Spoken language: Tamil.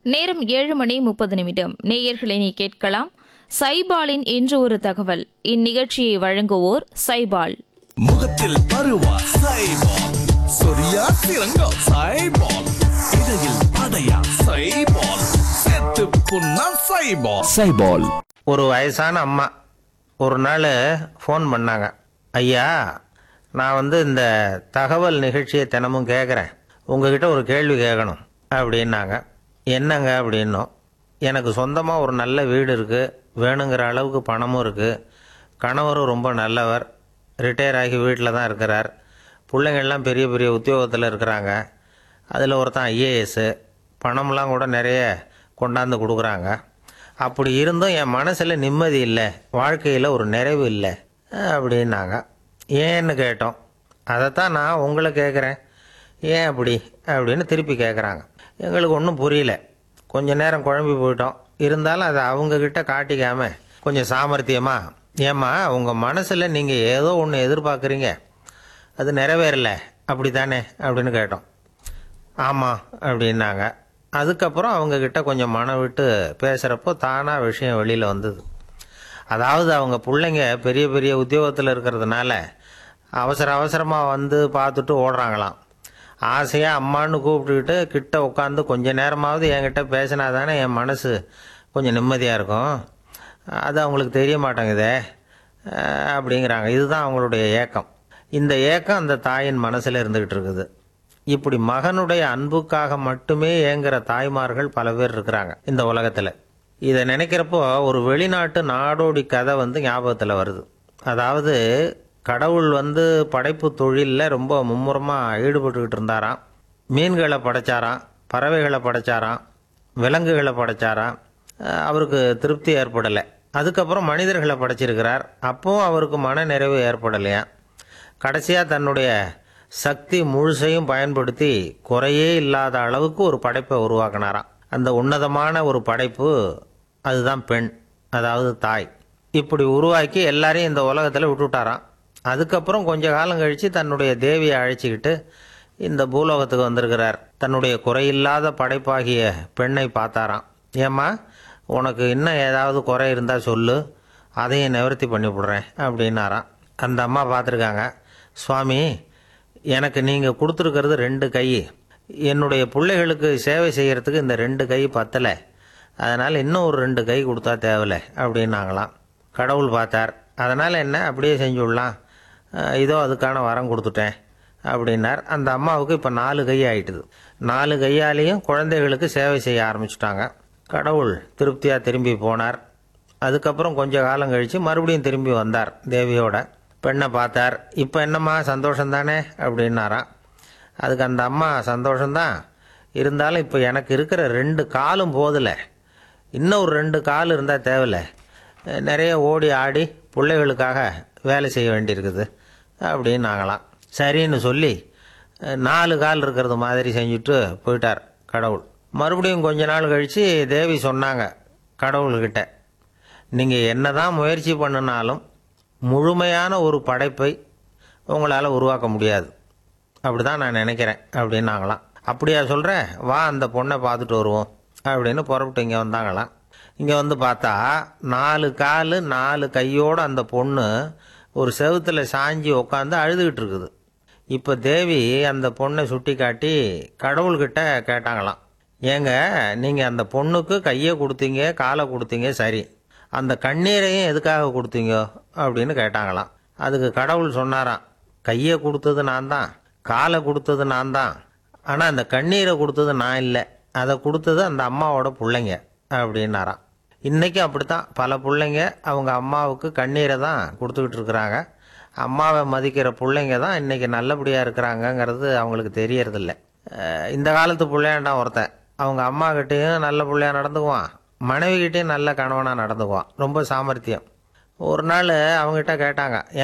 நேரம் 7:30. நேயர்களை நீ கேட்கலாம் சைபாலின் இன்று ஒரு தகவல். இந்நிகழ்ச்சியை வழங்குவோர் சைபால். முகத்தில் பருவா சைபால், சொரியா சிறங்கா சைபால், இடையில் அடையா சைபால், செத்து புண்ணா சைபால். சைபால். ஒரு வயசான அம்மா ஒரு நாள் ஃபோன் பண்ணாங்க. ஐயா, நான் இந்த தகவல் நிகழ்ச்சியை தினமும் கேட்குறேன், உங்ககிட்ட ஒரு கேள்வி கேட்கணும் அப்படின்னாங்க. என்னங்க அப்படின்னோம். எனக்கு சொந்தமாக ஒரு நல்ல வீடு இருக்குது, வேணுங்கிற அளவுக்கு பணமும் இருக்குது, கணவரும் ரொம்ப நல்லவர், ரிட்டையர் ஆகி வீட்டில் தான் இருக்கிறார், பிள்ளைங்கள்லாம் பெரிய பெரிய உத்தியோகத்தில் இருக்கிறாங்க, அதில் ஒருத்தன் ஐஏஎஸ்ஸு, பணம்லாம் கூட நிறைய கொண்டாந்து கொடுக்குறாங்க. அப்படி இருந்தும் என் மனசில் நிம்மதி இல்லை, வாழ்க்கையில் ஒரு நிறைவு இல்லை அப்படின்னாங்க. ஏன்னு கேட்டோம். அதைத்தான் நான் உங்களை கேட்குறேன், ஏன் அப்படி அப்படின்னு திருப்பி கேட்குறாங்க. எங்களுக்கு ஒன்றும் புரியல. கொஞ்ச நேரம் குழம்பி போயிட்டோம். இருந்தாலும் அதை அவங்கக்கிட்ட காட்டிக்காம கொஞ்சம் சாமர்த்தியமா, ஏம்மா உங்கள் மனசில் நீங்கள் ஏதோ ஒன்று எதிர்பார்க்குறீங்க, அது நிறைவேறல அப்படி தானே அப்படின்னு கேட்டோம். ஆமாம் அப்படின்னாங்க. அதுக்கப்புறம் அவங்கக்கிட்ட கொஞ்சம் மனம் விட்டு பேசுகிறப்போ தானாக விஷயம் வெளியில் வந்தது. அதாவது அவங்க பிள்ளைங்க பெரிய பெரிய உத்தியோகத்தில் இருக்கிறதுனால அவசரமாக வந்து பார்த்துட்டு ஓடுறாங்களாம். ஆசையாக அம்மான்னு கூப்பிட்டுக்கிட்டு கிட்ட உட்காந்து கொஞ்ச நேரமாவது என்கிட்ட பேசினா தானே என் மனசு கொஞ்சம் நிம்மதியாக இருக்கும். அது அவங்களுக்கு தெரிய மாட்டேங்குதே அப்படிங்கிறாங்க. இதுதான் அவங்களுடைய ஏக்கம். இந்த ஏக்கம் அந்த தாயின் மனசில் இருந்துக்கிட்டு இருக்குது. இப்படி மகனுடைய அன்புக்காக மட்டுமே ஏங்குற தாய்மார்கள் பல பேர் இருக்கிறாங்க இந்த உலகத்தில். இதை நினைக்கிறப்போ ஒரு வெளிநாட்டு நாடோடி கதை ஞாபகத்தில் வருது. அதாவது கடவுள் படைப்பு தொழிலில் ரொம்ப மும்முரமாக ஈடுபட்டுக்கிட்டு இருந்தாராம். மீன்களை படைச்சாராம், பறவைகளை படைச்சாராம், விலங்குகளை படைச்சாராம். அவருக்கு திருப்தி ஏற்படலை. அதுக்கப்புறம் மனிதர்களை படைச்சிருக்கிறார். அப்பவும் அவருக்கு மன நிறைவு ஏற்படலையாம். கடைசியாக தன்னுடைய சக்தி முழுசையும் பயன்படுத்தி குறையே இல்லாத அளவுக்கு ஒரு படைப்பை உருவாக்கினாராம். அந்த உன்னதமான ஒரு படைப்பு அதுதான் பெண், அதாவது தாய். இப்படி உருவாக்கி எல்லாரையும் இந்த உலகத்தில் விட்டுவிட்டாராம். அதுக்கப்புறம் கொஞ்ச காலம் கழித்து தன்னுடைய தேவியை அழைச்சிக்கிட்டு இந்த பூலோகத்துக்கு வந்திருக்கிறார். தன்னுடைய குறையில்லாத படைப்பாகிய பெண்ணை பார்த்தாராம். ஏம்மா, உனக்கு இன்னும் ஏதாவது குறை இருந்தால் சொல்லு, அதையும் நிவர்த்தி பண்ணி விடுறேன் அப்படின்னாராம். அந்த அம்மா பார்த்துருக்காங்க. சுவாமி, எனக்கு நீங்கள் கொடுத்துருக்கிறது 2 கை, என்னுடைய பிள்ளைகளுக்கு சேவை செய்கிறதுக்கு இந்த 2 கை பத்தலை, அதனால் இன்னும் ஒரு 2 கை கொடுத்தா தேவலை அப்படின்னாங்களாம். கடவுள் பார்த்தார். அதனால் என்ன, அப்படியே செஞ்சு விடலாம், இதோ அதுக்கான வரம் கொடுத்துட்டேன் அப்படின்னார். அந்த அம்மாவுக்கு இப்போ 4 கை ஆயிட்டுது. 4 கையாலேயும் குழந்தைகளுக்கு சேவை செய்ய ஆரம்பிச்சுட்டாங்க. கடவுள் திருப்தியாக திரும்பி போனார். அதுக்கப்புறம் கொஞ்ச காலம் கழித்து மறுபடியும் திரும்பி வந்தார் தேவியோட. பெண்ணை பார்த்தார். இப்போ என்னம்மா சந்தோஷம் தானே அப்படின்னாராம். அதுக்கு அந்த அம்மா, சந்தோஷம்தான், இருந்தாலும் இப்போ எனக்கு இருக்கிற 2 காலும் போதில்லை, இன்னும் ஒரு 2 கால் இருந்தால் தேவையில்லை, நிறைய ஓடி ஆடி பிள்ளைகளுக்காக வேலை செய்ய வேண்டியிருக்குது அப்படின்னாங்களாம். சரின்னு சொல்லி 4 கால் இருக்கிறது மாதிரி செஞ்சுட்டு போயிட்டார் கடவுள். மறுபடியும் கொஞ்ச நாள் கழித்து தேவி சொன்னாங்க கடவுள்கிட்ட, நீங்கள் என்ன தான் முயற்சி பண்ணினாலும் முழுமையான ஒரு படைப்பை உங்களால் உருவாக்க முடியாது, அப்படி தான் நான் நினைக்கிறேன் அப்படின்னாங்களாம். அப்படியா சொல்கிறேன், வா அந்த பொண்ணை பார்த்துட்டு வருவோம் அப்படின்னு புறப்பட்டு இங்கே வந்தாங்களாம். இங்கே பார்த்தா 4 கால் 4 கையோடு அந்த பொண்ணு ஒரு செவுத்தில் சாஞ்சி உட்காந்து அழுதுகிட்டு இருக்குது. இப்போ தேவி அந்த பொண்ணை சுட்டி காட்டி கடவுள்கிட்ட கேட்டாங்களாம், ஏங்க நீங்கள் அந்த பொண்ணுக்கு கையை கொடுத்தீங்க, காலை கொடுத்தீங்க, சரி, அந்த கண்ணீரையும் எதுக்காக கொடுத்தீங்க அப்படின்னு கேட்டாங்களாம். அதுக்கு கடவுள் சொன்னாராம், கையை கொடுத்தது நான் தான், காலை கொடுத்தது நான் தான், ஆனால் அந்த கண்ணீரை கொடுத்தது நான் இல்லை, அதை கொடுத்தது அந்த அம்மாவோட பிள்ளைங்க அப்படின்னாராம். இன்றைக்கும் அப்படித்தான் பல பிள்ளைங்க அவங்க அம்மாவுக்கு கண்ணீரை தான் கொடுத்துக்கிட்டு இருக்கிறாங்க. அம்மாவை மதிக்கிற பிள்ளைங்க தான் இன்றைக்கி நல்லபடியாக இருக்கிறாங்கங்கிறது அவங்களுக்கு தெரியறதில்ல. இந்த காலத்து பிள்ளையாண்டா ஒருத்தன் அவங்க அம்மாக்கிட்டேயும் நல்ல பிள்ளையாக நடந்துக்குவான், மனைவிக்கிட்டேயும் நல்ல கணவனாக நடந்துக்குவான், ரொம்ப சாமர்த்தியம். ஒரு நாள் அவங்ககிட்ட கேட்டாங்க,